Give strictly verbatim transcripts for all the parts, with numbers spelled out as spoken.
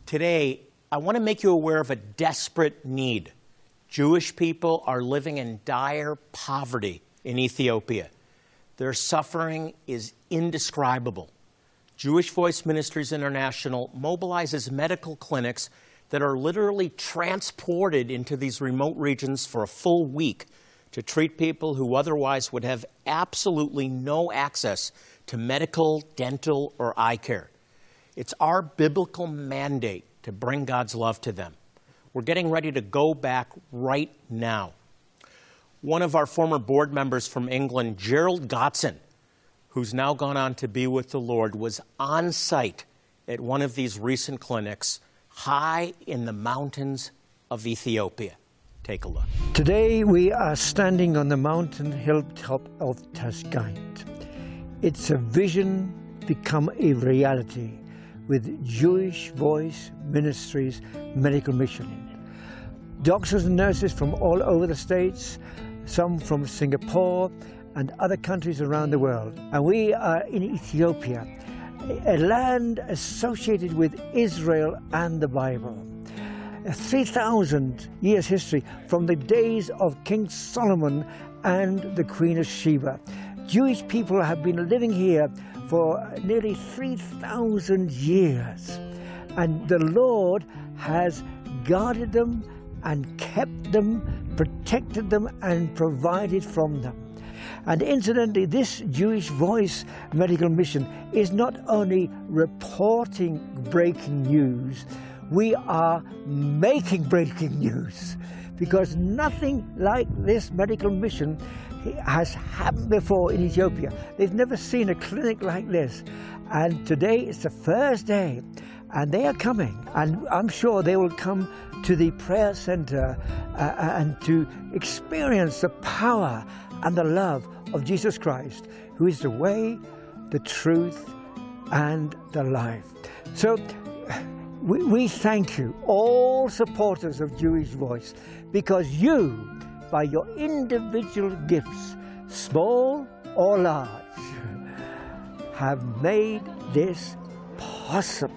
Today, I want to make you aware of a desperate need. Jewish people are living in dire poverty in Ethiopia. Their suffering is indescribable. Jewish Voice Ministries International mobilizes medical clinics that are literally transported into these remote regions for a full week to treat people who otherwise would have absolutely no access to medical, dental, or eye care. It's our biblical mandate to bring God's love to them. We're getting ready to go back right now. One of our former board members from England, Gerald Gotson, who's now gone on to be with the Lord, was on site at one of these recent clinics high in the mountains of Ethiopia. Take a look. Today we are standing on the mountain hilltop of Tashkent. It's a vision become a reality with Jewish Voice Ministries Medical Mission. Doctors and nurses from all over the States, some from Singapore and other countries around the world. And we are in Ethiopia, a land associated with Israel and the Bible. A three thousand years history from the days of King Solomon and the Queen of Sheba. Jewish people have been living here for nearly three thousand years. And the Lord has guarded them and kept them, protected them, and provided from them. And incidentally, this Jewish Voice Medical Mission is not only reporting breaking news, we are making breaking news, because nothing like this medical mission has happened before in Ethiopia. They've never seen a clinic like this. And today is the first day, and they are coming, and I'm sure they will come to the prayer center uh, and to experience the power and the love of Jesus Christ, who is the way, the truth, and the life. So we, we thank you, all supporters of Jewish Voice, because you, by your individual gifts, small or large, have made this possible.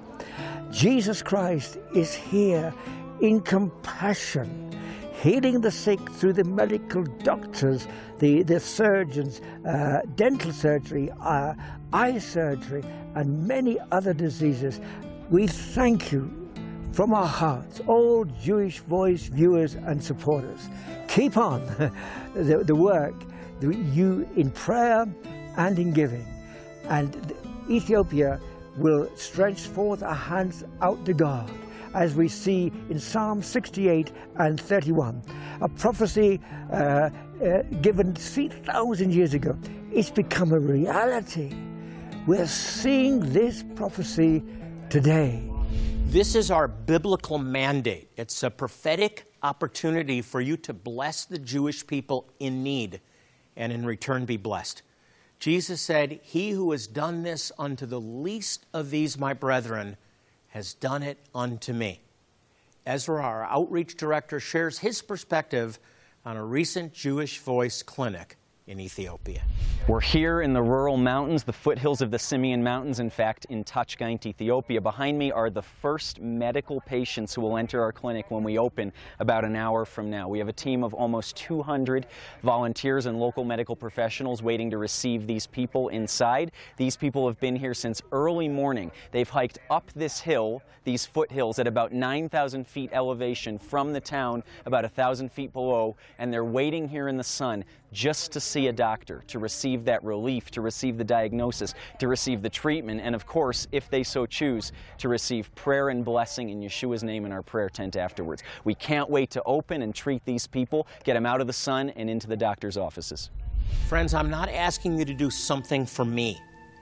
Jesus Christ is here in compassion, healing the sick through the medical doctors, the, the surgeons, uh, dental surgery, uh, eye surgery, and many other diseases. We thank you from our hearts, all Jewish Voice viewers and supporters. Keep on the, the work, the, you in prayer and in giving. And Ethiopia will stretch forth our hands out to God, as we see in Psalm sixty-eight and thirty-one, a prophecy uh, uh, given three thousand years ago. It's become a reality. We're seeing this prophecy today. This is our biblical mandate. It's a prophetic opportunity for you to bless the Jewish people in need, and in return be blessed. Jesus said, "He who has done this unto the least of these my brethren has done it unto me." Ezra, our outreach director, shares his perspective on a recent Jewish Voice clinic in Ethiopia. We're here in the rural mountains, the foothills of the Simeon Mountains, in fact, in Tashkent, Ethiopia. Behind me are the first medical patients who will enter our clinic when we open about an hour from now. We have a team of almost two hundred volunteers and local medical professionals waiting to receive these people inside. These people have been here since early morning. They've hiked up this hill, these foothills, at about nine thousand feet elevation from the town, about one thousand feet below, and they're waiting here in the sun just to see a doctor, to receive that relief, to receive the diagnosis, to receive the treatment, and of course, if they so choose, to receive prayer and blessing in Yeshua's name in our prayer tent afterwards. We can't wait to open and treat these people, get them out of the sun and into the doctor's offices. Friends, I'm not asking you to do something for me.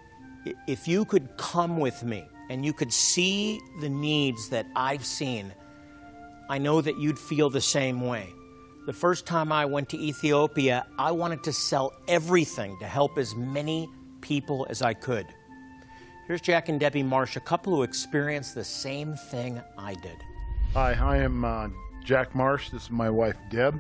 If you could come with me and you could see the needs that I've seen, I know that you'd feel the same way. The first time I went to Ethiopia, I wanted to sell everything to help as many people as I could. Here's Jack and Debbie Marsh, a couple who experienced the same thing I did. Hi, I am uh, Jack Marsh. This is my wife, Deb.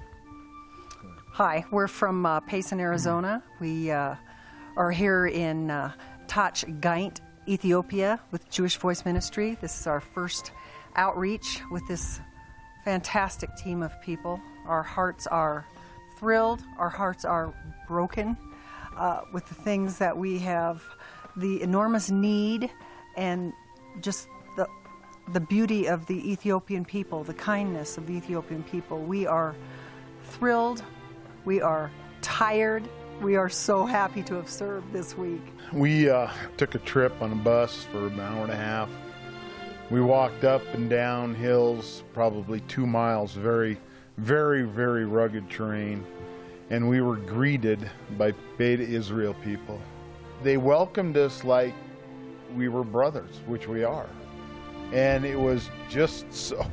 Hi, we're from uh, Payson, Arizona. We uh, are here in uh, Tashkent, Ethiopia with Jewish Voice Ministry. This is our first outreach with this fantastic team of people. Our hearts are thrilled, our hearts are broken uh, with the things that we have, the enormous need and just the, the beauty of the Ethiopian people, the kindness of the Ethiopian people. We are thrilled, we are tired, we are so happy to have served this week. We uh, took a trip on a bus for an hour and a half. We walked up and down hills, probably two miles, very, very, very rugged terrain, and we were greeted by Beta Israel people. They welcomed us like we were brothers, which we are, and it was just so,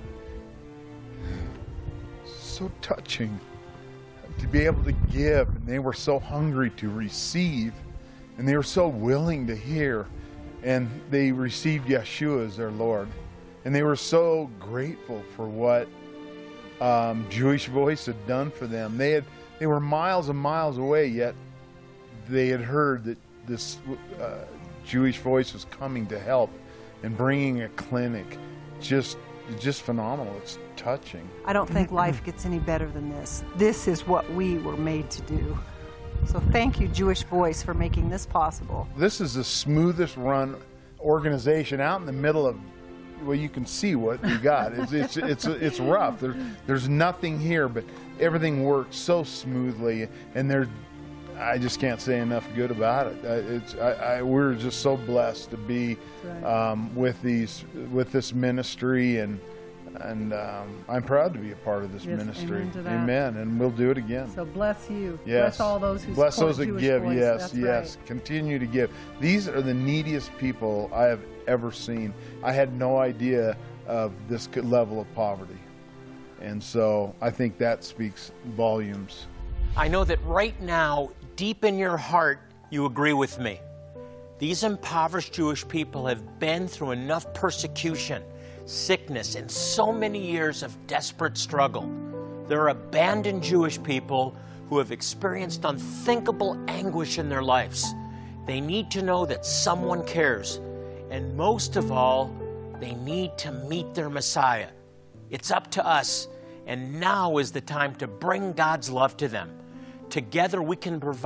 so touching to be able to give, and they were so hungry to receive, and they were so willing to hear, and they received Yeshua as their Lord, and they were so grateful for what um, Jewish Voice had done for them. They had they were miles and miles away, yet they had heard that this uh, Jewish Voice was coming to help and bringing a clinic. Just just phenomenal. It's touching. I don't think life gets any better than this. This is what we were made to do. So thank you, Jewish Voice, for making this possible. This is the smoothest run organization out in the middle of, well, you can see what we got. It's it's it's, it's rough. There's there's nothing here, but everything works so smoothly, and there, I just can't say enough good about it. It's I, I, we're just so blessed to be um, with these with this ministry, and and um, I'm proud to be a part of this Yes, ministry. amen to that. Amen. And we'll do it again. So bless you. Yes. Bless all those who Bless support those that Jewish give. Voice. Yes, That's yes. right. Continue to give. These are the neediest people I have ever seen. I had no idea of this good level of poverty, and so I think that speaks volumes. I know that right now, deep in your heart, you agree with me. These impoverished Jewish people have been through enough persecution, sickness, and so many years of desperate struggle. They're abandoned Jewish people who have experienced unthinkable anguish in their lives. They need to know that someone cares, and most of all, they need to meet their Messiah. It's up to us, and now is the time to bring God's love to them. Together we can provide